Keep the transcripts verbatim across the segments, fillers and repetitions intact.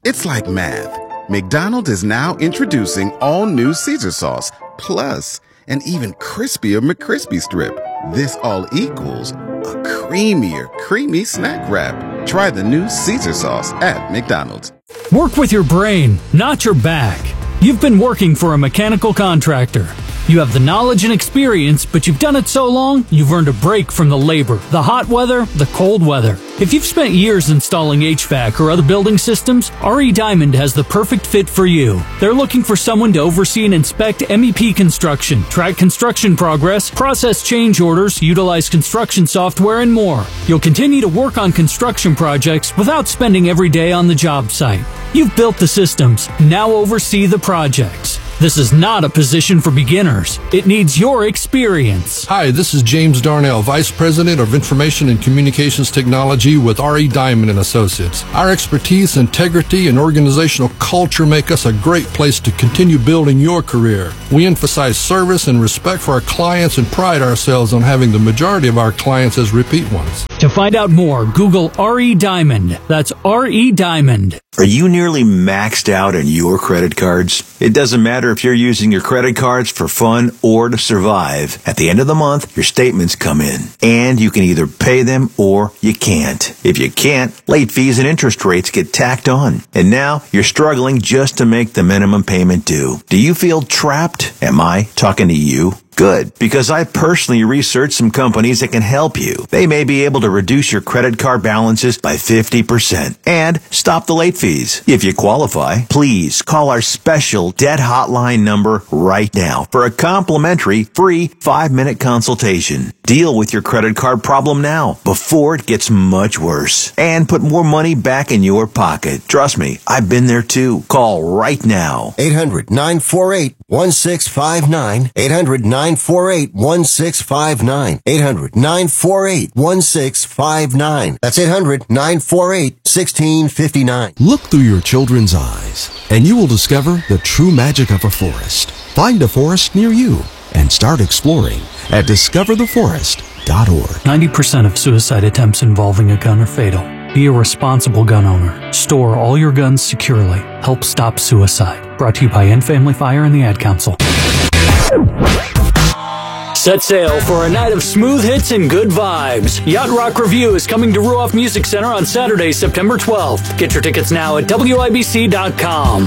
It's like math. McDonald's is now introducing all new Caesar sauce, plus an even crispier McCrispy strip. This all equals a creamier, creamy snack wrap. Try the new Caesar sauce at McDonald's. Work with your brain, not your back. You've been working for a mechanical contractor. You have the knowledge and experience, but you've done it so long, you've earned a break from the labor, the hot weather, the cold weather. If you've spent years installing H V A C or other building systems, R E Diamond has the perfect fit for you. They're looking for someone to oversee and inspect M E P construction, track construction progress, process change orders, utilize construction software, and more. You'll continue to work on construction projects without spending every day on the job site. You've built the systems, now oversee the projects. This is not a position for beginners. It needs your experience. Hi, this is James Darnell, Vice President of Information and Communications Technology with R E Diamond and Associates. Our expertise, integrity, and organizational culture make us a great place to continue building your career. We emphasize service and respect for our clients and pride ourselves on having the majority of our clients as repeat ones. To find out more, Google R E Diamond. That's R E Diamond. Are you nearly maxed out on your credit cards? It doesn't matter if you're using your credit cards for fun or to survive. At the end of the month, your statements come in, and you can either pay them or you can't. If you can't, late fees and interest rates get tacked on. And now you're struggling just to make the minimum payment due. Do you feel trapped? Am I talking to you? Good, because I personally researched some companies that can help you. They may be able to reduce your credit card balances by fifty percent and stop the late fees. If you qualify, please call our special debt hotline number right now for a complimentary free five-minute consultation. Deal with your credit card problem now before it gets much worse and put more money back in your pocket. Trust me, I've been there too. Call right now. eight hundred, nine four eight, one six five nine. eight hundred, nine four eight, one six five nine. eight hundred, nine four eight, one six five nine. That's eight hundred, nine four eight, one six five nine. Look through your children's eyes, and you will discover the true magic of a forest. Find a forest near you and start exploring at discover the forest dot org. ninety percent of suicide attempts involving a gun are fatal. Be a responsible gun owner. Store all your guns securely. Help stop suicide. Brought to you by End Family Fire and the Ad Council. Set sail for a night of smooth hits and good vibes. Yacht Rock Review is coming to Ruoff Music Center on Saturday, September twelfth. Get your tickets now at W I B C dot com.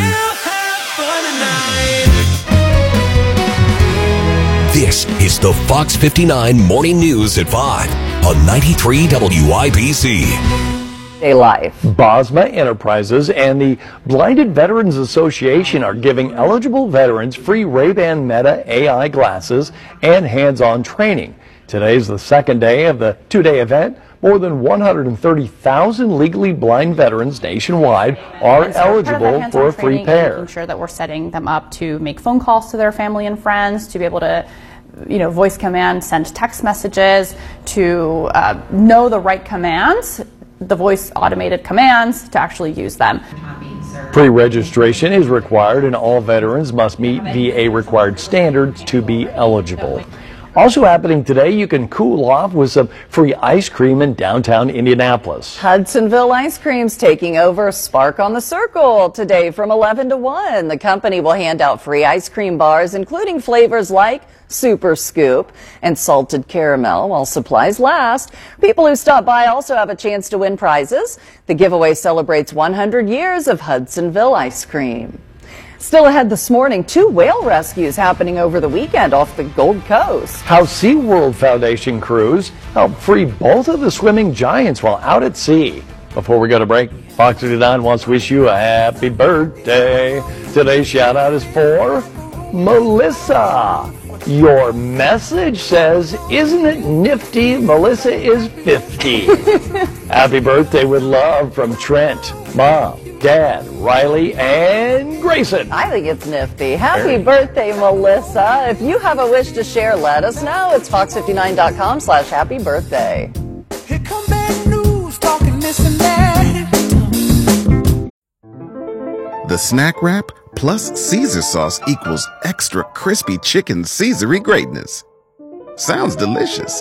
This is the Fox fifty-nine Morning News at five on ninety-three W I B C. Life. Bosma Enterprises and the Blinded Veterans Association are giving eligible veterans free Ray-Ban Meta A I glasses and hands-on training. Today's the second day of the two-day event. More than one hundred thirty thousand legally blind veterans nationwide are so eligible for a free pair. Making sure that we're setting them up to make phone calls to their family and friends, to be able to, you know, voice command, send text messages, to uh, know the right commands, the voice automated commands, to actually use them. Pre-registration is required and all veterans must meet V A required standards to be eligible. Also happening today, you can cool off with some free ice cream in downtown Indianapolis. Hudsonville Ice Cream's taking over Spark on the Circle today from eleven to one. The company will hand out free ice cream bars, including flavors like Super Scoop and Salted Caramel while supplies last. People who stop by also have a chance to win prizes. The giveaway celebrates one hundred years of Hudsonville ice cream. Still ahead this morning, two whale rescues happening over the weekend off the Gold Coast. How SeaWorld Foundation crews helped free both of the swimming giants while out at sea. Before we go to break, Fox fifty-nine wants to wish you a happy birthday. Today's shout out is for Melissa. Your message says, isn't it nifty? Melissa is fifty. Happy birthday with love from Trent, Mom, Dad, Riley, and Grayson. I think it's nifty. Happy birthday, Melissa. If you have a wish to share, let us know. It's fox fifty-nine dot com slash happy birthday. Here come bad news, talking this and that. The snack wrap plus Caesar sauce equals extra crispy chicken Caesary greatness. Sounds delicious.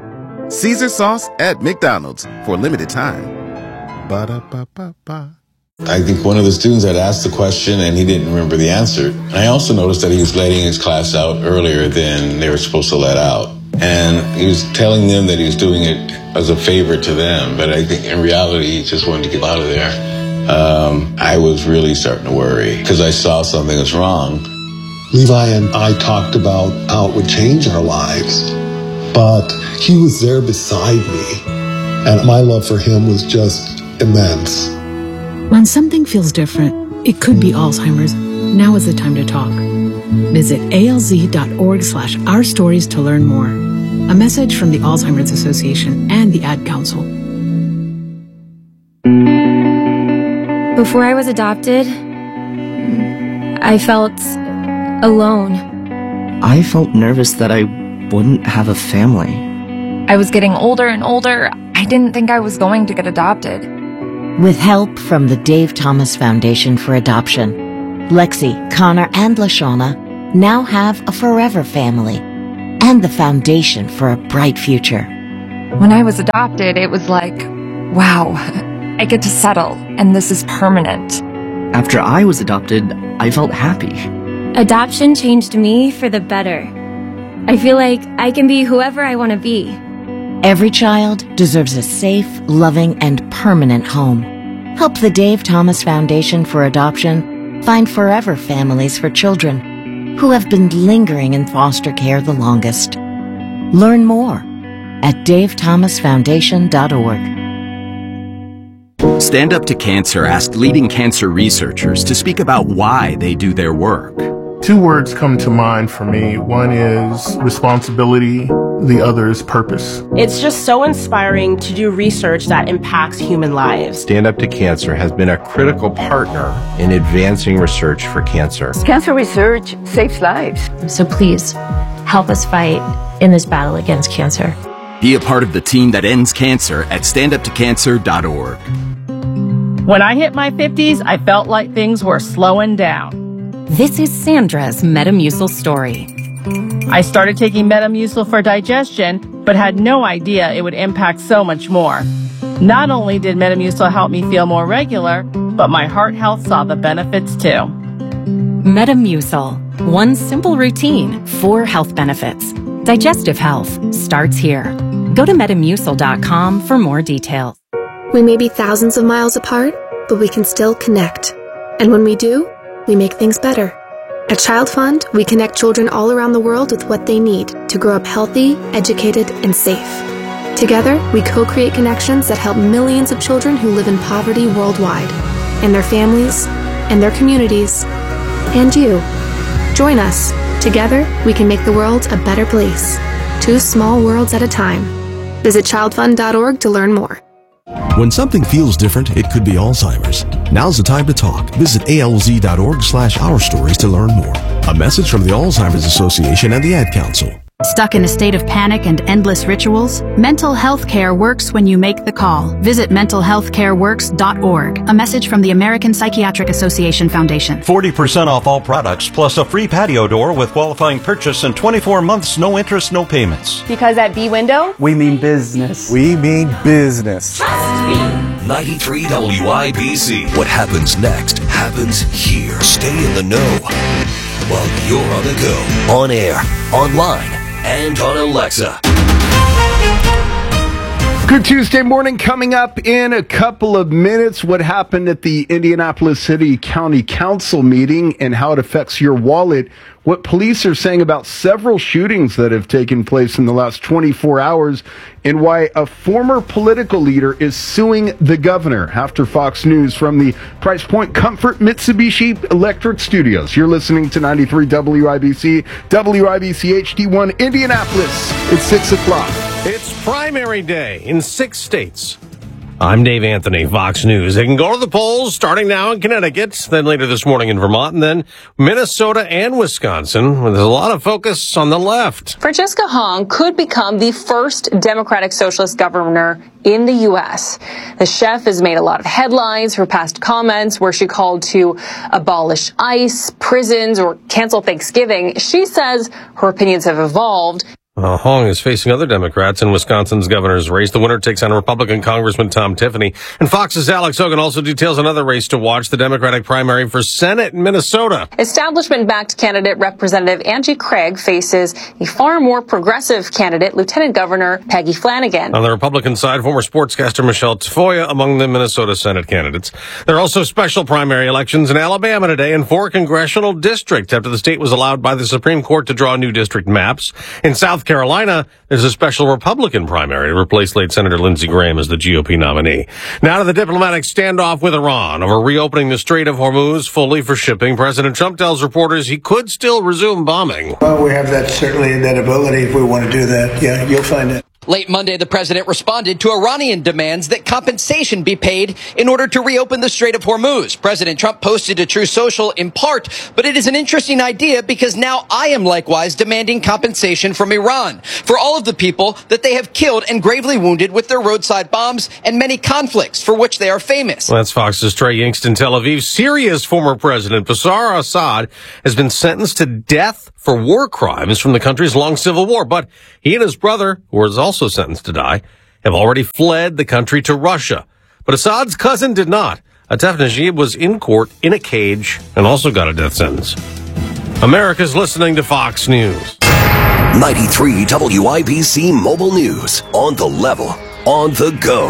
Caesar sauce at McDonald's for a limited time. Ba-da-ba-ba-ba. I think one of the students had asked the question and he didn't remember the answer. And I also noticed that he was letting his class out earlier than they were supposed to let out. And he was telling them that he was doing it as a favor to them. But I think in reality, he just wanted to get out of there. Um, I was really starting to worry because I saw something was wrong. Levi and I talked about how it would change our lives, but he was there beside me, and my love for him was just immense. When something feels different, it could be Alzheimer's. Now is the time to talk. Visit alz.org slash our stories to learn more. A message from the Alzheimer's Association and the Ad Council. Before I was adopted, I felt alone. I felt nervous that I wouldn't have a family. I was getting older and older. I didn't think I was going to get adopted. With help from the Dave Thomas Foundation for Adoption, Lexi, Connor, and LaShawna now have a forever family and the foundation for a bright future. When I was adopted, it was like, wow, I get to settle, and this is permanent. After I was adopted, I felt happy. Adoption changed me for the better. I feel like I can be whoever I want to be. Every child deserves a safe, loving, and permanent home. Help the Dave Thomas Foundation for Adoption find forever families for children who have been lingering in foster care the longest. Learn more at dave thomas foundation dot org. Stand Up to Cancer asked leading cancer researchers to speak about why they do their work. Two words come to mind for me. One is responsibility, the other is purpose. It's just so inspiring to do research that impacts human lives. Stand Up to Cancer has been a critical partner in advancing research for cancer. Cancer research saves lives. So please, help us fight in this battle against cancer. Be a part of the team that ends cancer at stand up to cancer dot org. When I hit my fifties, I felt like things were slowing down. This is Sandra's Metamucil story. I started taking Metamucil for digestion, but had no idea it would impact so much more. Not only did Metamucil help me feel more regular, but my heart health saw the benefits too. Metamucil. One simple routine, four health benefits. Digestive health starts here. Go to metamucil dot com for more details. We may be thousands of miles apart, but we can still connect. And when we do, we make things better. At Child Fund, we connect children all around the world with what they need to grow up healthy, educated, and safe. Together, we co-create connections that help millions of children who live in poverty worldwide, and their families, and their communities, and you. Join us. Together, we can make the world a better place. Two small worlds at a time. Visit child fund dot org to learn more. When something feels different, it could be Alzheimer's. Now's the time to talk. Visit alz dot org slash our stories to learn more. A message from the Alzheimer's Association and the Ad Council. Stuck in a state of panic and endless rituals? Mental health care works when you make the call. Visit mental health care works dot org. A message from the American Psychiatric Association Foundation. forty percent off all products, plus a free patio door with qualifying purchase and twenty-four months, no interest, no payments. Because at B-Window, we mean business. We mean business. ninety-three W I B C. What happens next happens here. Stay in the know while you're on the go. On air, online, and on Alexa. Good Tuesday morning coming up in a couple of minutes. What happened at the Indianapolis City County Council meeting and how it affects your wallet. What police are saying about several shootings that have taken place in the last twenty-four hours and why a former political leader is suing the governor. After Fox News from the Price Point Comfort Mitsubishi Electric Studios. You're listening to ninety-three W I B C, W I B C H D one Indianapolis. It's six o'clock. It's primary day in six states. I'm Dave Anthony, Fox News. They can go to the polls starting now in Connecticut, then later this morning in Vermont, and then Minnesota and Wisconsin. There's a lot of focus on the left. Francesca Hong could become the first Democratic Socialist governor in the U S. The chef has made a lot of headlines for past comments where she called to abolish ICE, prisons, or cancel Thanksgiving. She says her opinions have evolved. Uh, Hong is facing other Democrats in Wisconsin's governor's race. The winner takes on Republican Congressman Tom Tiffany. And Fox's Alex Hogan also details another race to watch, the Democratic primary for Senate in Minnesota. Establishment-backed candidate Representative Angie Craig faces a far more progressive candidate, Lieutenant Governor Peggy Flanagan. On the Republican side, former sportscaster Michelle Tafoya among the Minnesota Senate candidates. There are also special primary elections in Alabama today in four congressional districts after the state was allowed by the Supreme Court to draw new district maps. In South Carolina, there's a special Republican primary to replace late Senator Lindsey Graham as the G O P nominee. Now to the diplomatic standoff with Iran over reopening the Strait of Hormuz fully for shipping. President Trump tells reporters he could still resume bombing. Well, we have that certainly that ability if we want to do that. Yeah, you'll find it. Late Monday, the president responded to Iranian demands that compensation be paid in order to reopen the Strait of Hormuz. President Trump posted to Truth Social in part, but it is an interesting idea because now I am likewise demanding compensation from Iran for all of the people that they have killed and gravely wounded with their roadside bombs and many conflicts for which they are famous. Well, that's Fox's Trey Yingst in Tel Aviv. Syria's former president, Bashar al-Assad, has been sentenced to death for war crimes from the country's long civil war, but he and his brother, who was also also sentenced to die, have already fled the country to Russia. But Assad's cousin did not. Atef Najib was in court in a cage and also got a death sentence. America's listening to Fox News. ninety-three W I B C Mobile News. On the level. On the go.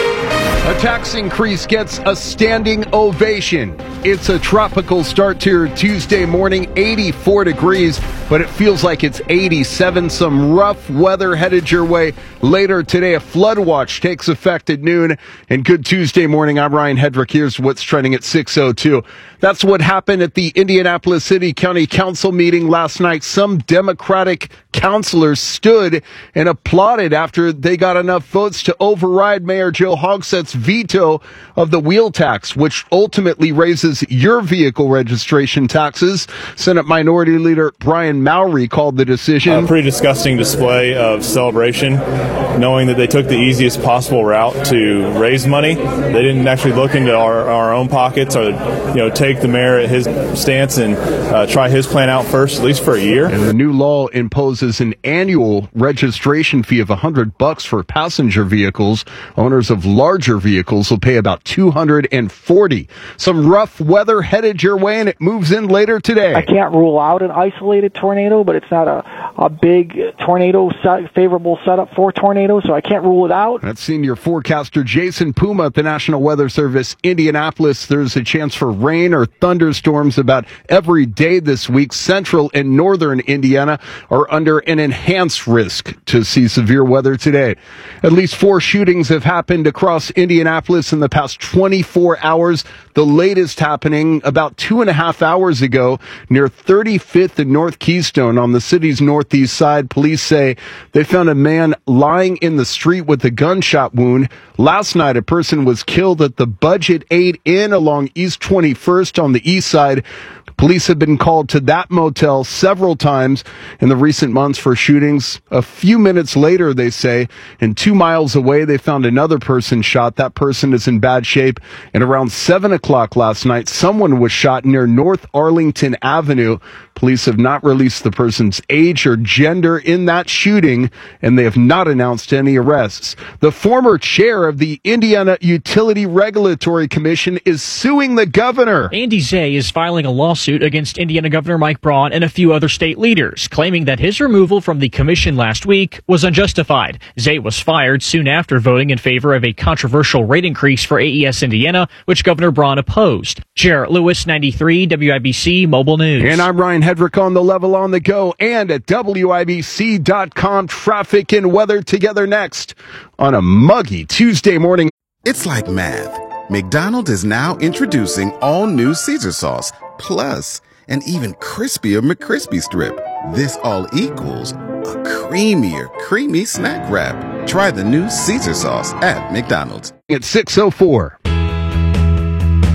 A tax increase gets a standing ovation. It's a tropical start to your Tuesday morning, eighty-four degrees, but it feels like it's eighty-seven. Some rough weather headed your way later today. A flood watch takes effect at noon. And good Tuesday morning. I'm Ryan Hedrick. Here's what's trending at six oh two. That's what happened at the Indianapolis City County Council meeting last night. Some Democratic councilors stood and applauded after they got enough votes to override Mayor Joe Hogsett's veto of the wheel tax, which ultimately raises your vehicle registration taxes. Senate Minority Leader Brian Mowry called the decision a pretty disgusting display of celebration, knowing that they took the easiest possible route to raise money. They didn't actually look into our, our own pockets or, you know, take the mayor at his stance and uh, try his plan out first, at least for a year. And the new law imposes an annual registration fee of one hundred bucks for passenger vehicles. Owners of larger vehicles will pay about two hundred forty. Some rough weather headed your way, and it moves in later today. I can't rule out an isolated tornado, but it's not a, a big tornado set, favorable setup for tornadoes, so I can't rule it out. That's senior forecaster Jason Puma at the National Weather Service Indianapolis. There's a chance for rain or thunderstorms about every day this week. Central and northern Indiana are under an enhanced risk to see severe weather today. At least four shootings have happened across Indianapolis in the past twenty-four hours. The latest happening about two and a half hours ago near thirty-fifth and North Keystone on the city's northeast side. Police say they found a man lying in the street with a gunshot wound. Last night, a person was killed at the Budget Aid Inn along East twenty-first on the east side. Police have been called to that motel several times in the recent months for shootings. A few minutes later, they say, and two miles away, they found another person shot. That person is in bad shape. And around seven o'clock last night, someone was shot near North Arlington Avenue. Police have not released the person's age or gender in that shooting, and they have not announced any arrests. The former chair of the Indiana Utility Regulatory Commission is suing the governor. Andy Zay is filing a lawsuit against Indiana Governor Mike Braun and a few other state leaders, claiming that his removal from the commission last week was unjustified. Zay was fired soon after voting in favor of a controversial rate increase for A E S Indiana, which Governor Braun opposed. Jarrett Lewis, ninety-three W I B C Mobile News. And I'm Ryan Hedrick on the level on the go and at W I B C dot com. Traffic and weather together next on a muggy Tuesday morning. It's like math. McDonald's is now introducing all new Caesar sauce, plus an even crispier McCrispy strip. This all equals a creamier, creamy snack wrap. Try the new Caesar sauce at McDonald's. At six oh four.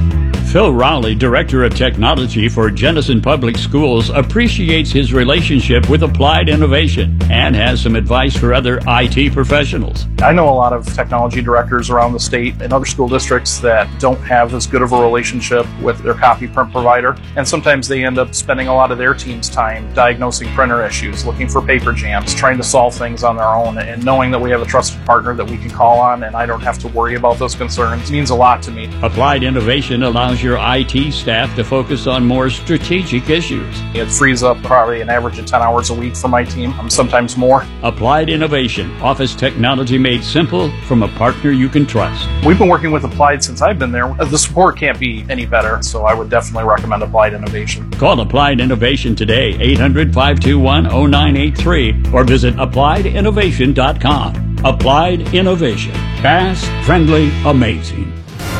Phil Rowley, Director of Technology for Jenison Public Schools, appreciates his relationship with Applied Innovation and has some advice for other I T professionals. I know a lot of technology directors around the state and other school districts that don't have as good of a relationship with their copy print provider, and sometimes they end up spending a lot of their team's time diagnosing printer issues, looking for paper jams, trying to solve things on their own, and knowing that we have a trusted partner that we can call on and I don't have to worry about those concerns means a lot to me. Applied Innovation allows your I T staff to focus on more strategic issues. It frees up probably an average of ten hours a week for my team, sometimes more. Applied Innovation, office technology made simple from a partner you can trust. We've been working with Applied since I've been there. The support can't be any better, so I would definitely recommend Applied Innovation. Call Applied Innovation today, eight hundred, five two one, zero nine eight three, or visit applied innovation dot com. Applied Innovation. Fast, friendly, amazing.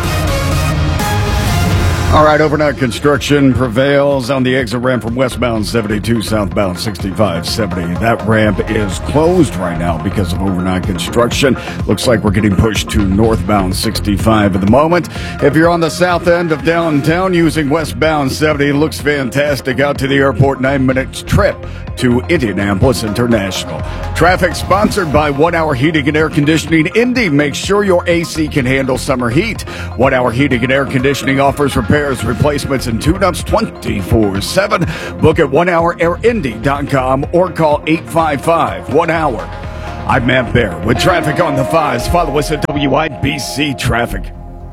All right, overnight construction prevails on the exit ramp from westbound seventy-two, southbound sixty-five seventy. That ramp is closed right now because of overnight construction. Looks like we're getting pushed to northbound sixty-five at the moment. If you're on the south end of downtown using westbound seventy, it looks fantastic out to the airport. Nine minutes trip to Indianapolis International. Traffic sponsored by One Hour Heating and Air Conditioning. Indy makes sure your A C can handle summer heat. One Hour Heating and Air Conditioning offers repairs, replacements, and tune-ups twenty-four seven. Book at one hour air indy dot com or call eight five five, one hour. I'm Matt Bear with traffic on the fives. Follow us at W I B C Traffic.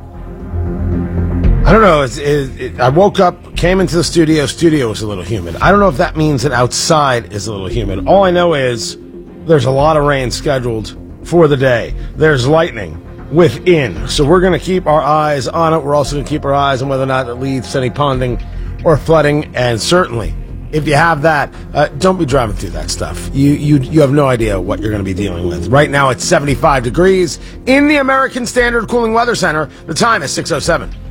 I don't know. It's, it, it, I woke up, came into the studio. Studio was a little humid. I don't know if that means that outside is a little humid. All I know is there's a lot of rain scheduled for the day. There's lightning within. So we're going to keep our eyes on it. We're also going to keep our eyes on whether or not it leads to any ponding or flooding. And certainly, if you have that, uh, don't be driving through that stuff. You, you, you have no idea what you're going to be dealing with. Right now, it's seventy-five degrees in the American Standard Cooling Weather Center. The time is six oh seven.